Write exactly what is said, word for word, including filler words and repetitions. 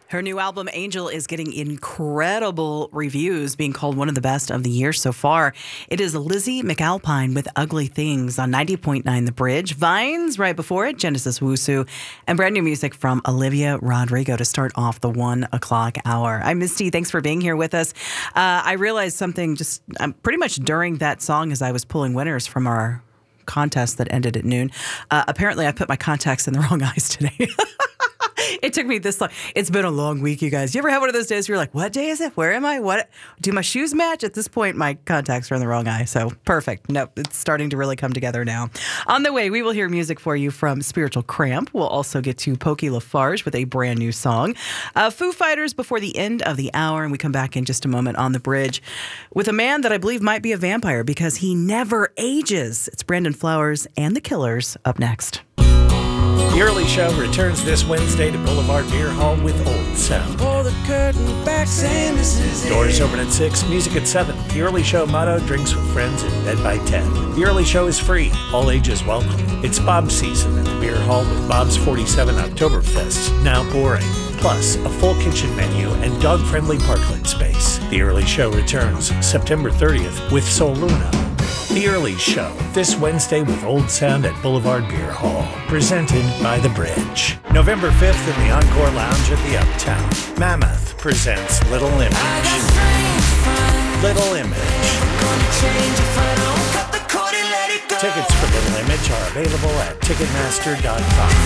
Her new album, Angel, is getting incredible reviews, being called one of the best of the year so far. It is Lizzie McAlpine with Ugly Things on ninety point nine The Bridge. Vines right before it, Genesis Wusu, and brand new music from Olivia Rodrigo to start off the one o'clock hour. I'm Misty. Thanks for being here with us. Uh, I realized something just um, pretty much during that song as I was pulling winners from our contest that ended at noon. Uh, apparently, I put my contacts in the wrong eyes today. It took me this long. It's been a long week, you guys. You ever have one of those days where you're like, what day is it? Where am I? What? Do my shoes match? At this point, my contacts are in the wrong eye. So perfect. Nope. It's starting to really come together now. On the way, we will hear music for you from Spiritual Cramp. We'll also get to Pokey Lafarge with a brand new song. Uh, Foo Fighters before the end of the hour. And we come back in just a moment on The Bridge with a man that I believe might be a vampire because he never ages. It's Brandon Flowers and the Killers up next. The Early Show returns this Wednesday to Boulevard Beer Hall with Old Sound. Pull the curtain back, saying this is it. Doors open at six, music at seven. The Early Show motto, drinks with friends in bed by ten. The Early Show is free, all ages welcome. It's Bob's season at the Beer Hall with Bob's forty-seven Oktoberfests now pouring. Plus, a full kitchen menu and dog-friendly parklet space. The Early Show returns September thirtieth with Sol Luna. The Early Show, this Wednesday with Old Sound at Boulevard Beer Hall, presented by The Bridge. November fifth in the Encore Lounge at the Uptown, Mammoth presents Little Image. Little Image. Tickets for Little Image are available at ticketmaster dot com.